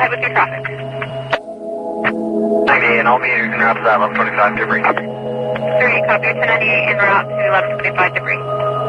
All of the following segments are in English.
ahead with your traffic. 98 and all meters en route to that 1125 debris. 38, copy. 1098 en route to 1125 debris.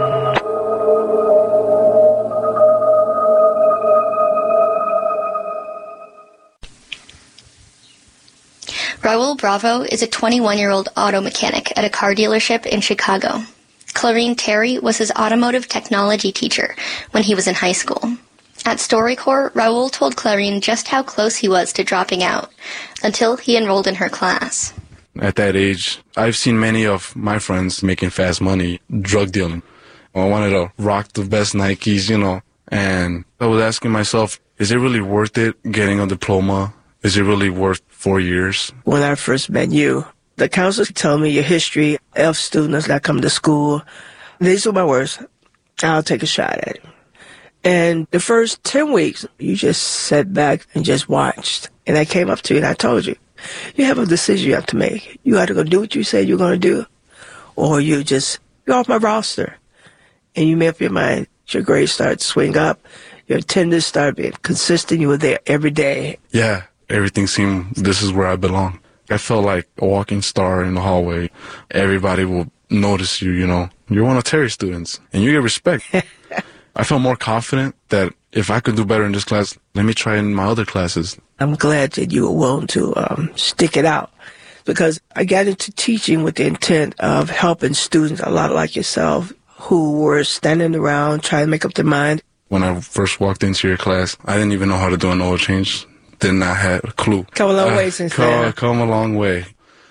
Raul Bravo is a 21-year-old auto mechanic at a car dealership in Chicago. Clarine Terry was his automotive technology teacher when he was in high school. At StoryCorps, Raul told Clarine just how close he was to dropping out until he enrolled in her class. At that age, I've seen many of my friends making fast money drug dealing. I wanted to rock the best Nikes, and I was asking myself, is it really worth it getting a diploma? Is it really worth 4 years? When I first met you, the counselors told me your history of students that come to school. These are my words. I'll take a shot at it. And the first 10 weeks, you just sat back and just watched. And I came up to you and I told you, you have a decision you have to make. You either going to do what you said you're going to do, or you're off my roster. And you made up your mind. Your grades started to swing up. Your attendance started being consistent. You were there every day. Yeah. Everything seemed, this is where I belong. I felt like a walking star in the hallway. Everybody will notice you, You're one of Terry's students, and you get respect. I felt more confident that if I could do better in this class, let me try in my other classes. I'm glad that you were willing to stick it out, because I got into teaching with the intent of helping students, a lot like yourself, who were standing around trying to make up their mind. When I first walked into your class, I didn't even know how to do an oil change. Did not have a clue. Come a long way since then. Come a long way.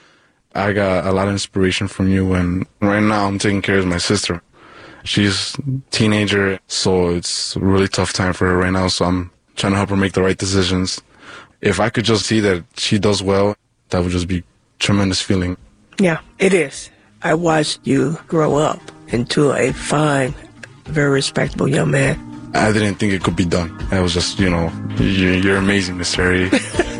I got a lot of inspiration from you, and right now I'm taking care of my sister. She's a teenager, so it's a really tough time for her right now, so I'm trying to help her make the right decisions. If I could just see that she does well, that would just be a tremendous feeling. Yeah, it is. I watched you grow up into a fine, very respectable young man. I didn't think it could be done. I was just, you're amazing, Miss Terry.